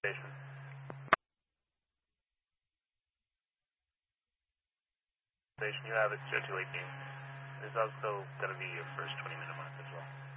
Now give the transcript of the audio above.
Station. Station, you have it, Joe 218. This is also going to be your first 20-minute mark as well.